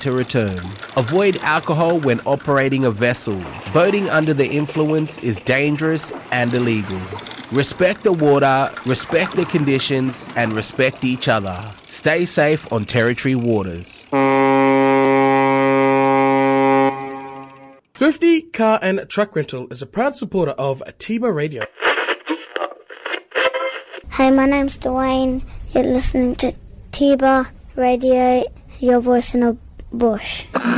to return. Avoid alcohol when operating a vessel. Boating under the influence is dangerous and illegal. Respect the water, respect the conditions, and respect each other. Stay safe on Territory waters. Thrifty Car and Truck Rental is a proud supporter of Tiba Radio. Hey, my name's Dwayne. You're listening to Tiba Radio, your voice in a bush.